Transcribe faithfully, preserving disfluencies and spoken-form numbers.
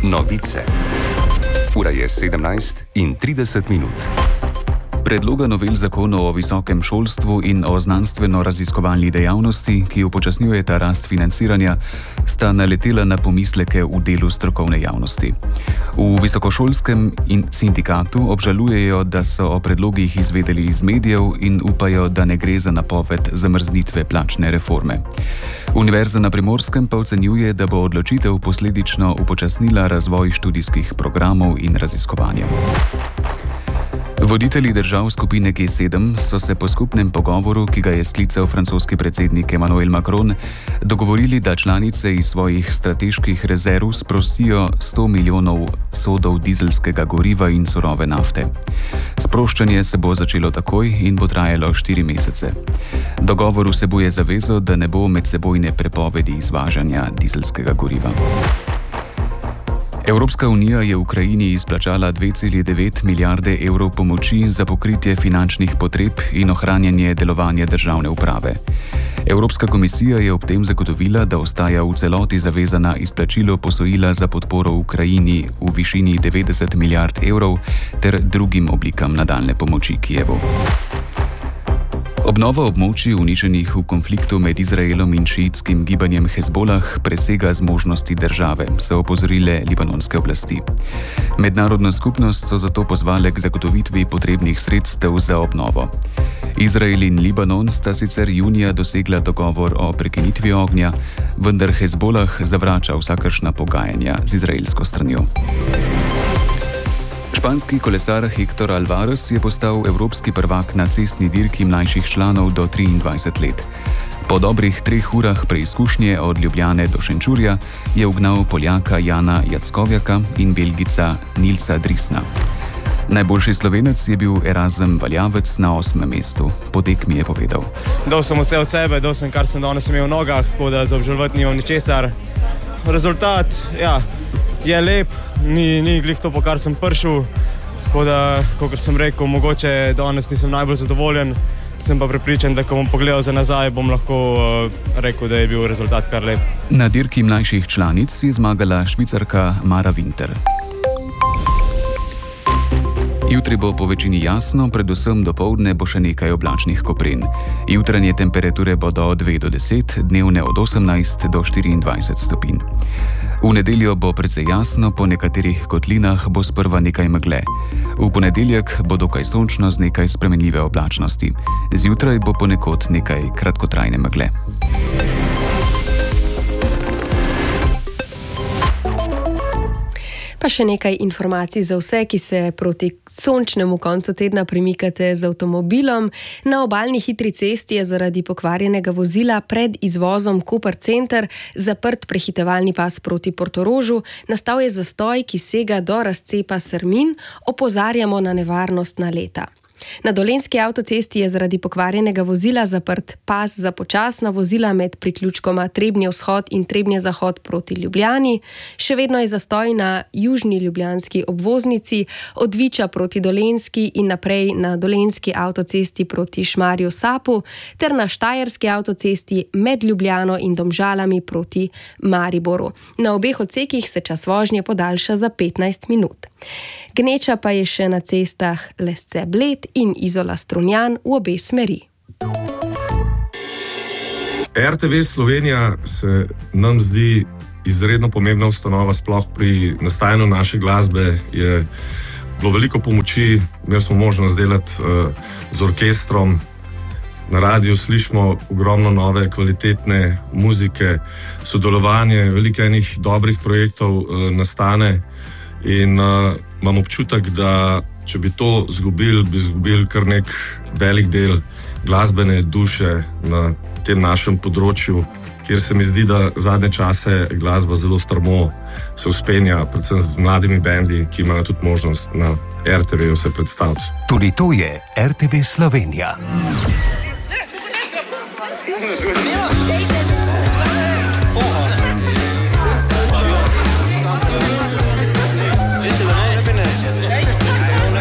Novice. Ura je sedemnajst in trideset minut. Predloga novel zakonov o visokem šolstvu in o znanstveno-raziskovalni dejavnosti, ki upočasnjujeta rast financiranja, sta naletela na pomisleke v delu strokovne javnosti. V visokošolskem in sindikatu obžalujejo, da so o predlogih izvedeli iz medijev in upajo, da ne gre za napoved zamrznitve plačne reforme. Univerza na Primorskem pa ocenjuje, da bo odločitev posledično upočasnila razvoj študijskih programov in raziskovanja. Voditelji držav skupine G sedem so se po skupnem pogovoru, ki ga je sklical francoski predsednik Emmanuel Macron, dogovorili, da članice iz svojih strateških rezerv sprostijo sto milijonov sodov dizelskega goriva in surove nafte. Sproščanje se bo začelo takoj in bo trajalo štiri mesece. Dogovor vsebuje zavezo, da ne bo medsebojne prepovedi izvažanja dizelskega goriva. Evropska unija je Ukrajini izplačala dve celi devet milijarde evrov pomoči za pokritje finančnih potreb in ohranjanje delovanja državne uprave. Evropska komisija je ob tem zagotovila, da ostaja v celoti zavezana izplačilu posojila za podporo Ukrajini v višini devetdeset milijard evrov ter drugim oblikam nadaljne pomoči Kijevu. Obnova območij uničenih v konfliktu med Izraelom in šiitskim gibanjem Hezbolah presega zmožnosti države, so opozorile libanonske oblasti. Mednarodna skupnost so zato pozvale k zagotovitvi potrebnih sredstev za obnovo. Izrael in Libanon sta sicer junija dosegla dogovor o prekinitvi ognja, vendar Hezbolah zavrača vsakršna pogajanja z izraelsko stranjo. Španski kolesar Héctor Alvarez je postal evropski prvak na cestni dirki mlajših članov do triindvajset let. Po dobrih treh urah preizkušnje od Ljubljane do Šenčurja je ugnal Poljaka Jana Jackovjaka in Belgica Nilsa Drisna. Najboljši Slovenec je bil Erazem Valjavec na osmem mestu. Po tekmi je povedal: Dal sem vse od sebe, dal sem kar sem danes imel v nogah, tako da za obžalovati nimam ničesar. Rezultat, ja, je lep, ni, ni glih to, po kar sem prišel, tako da, kot sem rekel, mogoče danes nisem najbolj zadovoljen, sem pa prepričan, da ko bom pogledal za nazaj, bom lahko uh, rekel, da je bil rezultat kar lep. Na dirki mlajših članic je zmagala Švicarka Mara Winter. Jutri bo po večini jasno, predvsem dopoldne bo še nekaj oblačnih koprin. Jutranje temperature bodo od dve do deset, dnevne od osemnajst do štiriindvajset stopinj. V nedeljo bo precej jasno, po nekaterih kotlinah bo sprva nekaj megle. V ponedeljek bo dokaj sončno z nekaj spremenljive oblačnosti. Zjutraj bo ponekod nekaj kratkotrajne megle. Pa še nekaj informacij za vse, ki se proti sončnemu koncu tedna premikate z avtomobilom. Na obalni hitri cesti je zaradi pokvarjenega vozila pred izvozom Koper Center zaprt prehitevalni pas proti Portorožu. Nastal je zastoj, ki sega do razcepa Sermin. Opozarjamo na nevarnost naleta. Na Dolenjski avtocesti je zaradi pokvarjenega vozila zaprt pas za počasna vozila med priključkoma Trebnje vzhod in Trebnje zahod proti Ljubljani. Še vedno je zastoj na južni ljubljanski obvoznici od Viča proti Dolenjski in naprej na Dolenjski avtocesti proti Šmarju Sapu ter na Štajerski avtocesti med Ljubljano in Domžalami proti Mariboru. Na obeh odsekih se čas vožnje podaljša za petnajst minut. Gneča pa je še na cestah Lesce-Bled in Izola-Strunjan v obe smeri. R T V Slovenija se nam zdi izredno pomembna ustanova, sploh pri nastajanju naše glasbe je bilo veliko pomoči, imeli smo možnost delati uh, z orkestrom, na radiju slišimo ogromno nove kvalitetne muzike, sodelovanje, veliko enih dobrih projektov uh, nastane in uh, imam občutek, da če bi to zgubili, bi zgubili kar nek velik del glasbene duše na tem našem področju, kjer se mi zdi, da zadnje čase glasba zelo strmo se vzpenja, predvsem z mladimi bendi, ki imajo tudi možnost na R T V-ju se predstaviti. Tudi to je R T V Slovenija.